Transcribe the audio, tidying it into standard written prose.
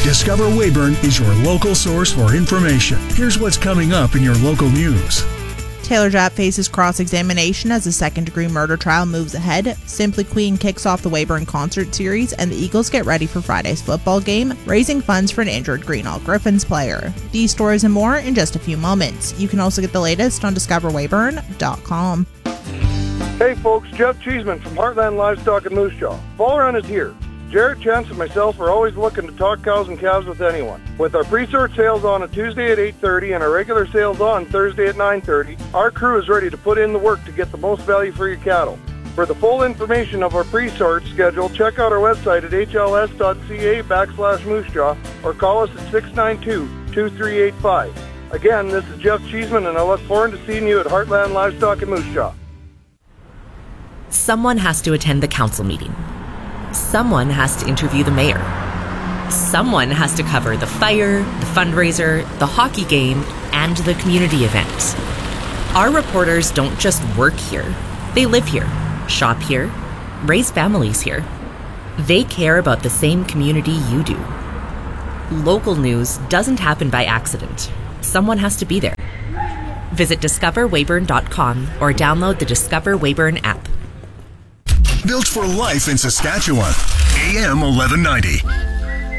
Discover Weyburn is your local source for information. Here's what's coming up in your local news. Taylor Japp faces cross-examination as the second-degree murder trial moves ahead. Simply Queen kicks off the Weyburn concert series, and the Eagles get ready for Friday's football game, raising funds for an injured Greenall Griffins player. These stories and more in just a few moments. You can also get the latest on discoverweyburn.com. Hey folks, Jeff Cheeseman from Heartland Livestock and Moose Jaw. Fall run is here. Jared, Chance, and myself are always looking to talk cows and calves with anyone. With our pre-sort sales on a Tuesday at 8:30 and our regular sales on Thursday at 9:30, our crew is ready to put in the work to get the most value for your cattle. For the full information of our pre-sort schedule, check out our website at hls.ca/moosejaw or call us at 692-2385. Again, this is Jeff Cheeseman, and I look forward to seeing you at Heartland Livestock and Moose Jaw. Someone has to attend the council meeting. Someone has to interview the mayor. Someone has to cover the fire, the fundraiser, the hockey game, and the community event. Our reporters don't just work here. They live here, shop here, raise families here. They care about the same community you do. Local news doesn't happen by accident. Someone has to be there. Visit discoverweyburn.com or download the Discover Weyburn app. Built for life in Saskatchewan. AM 1190.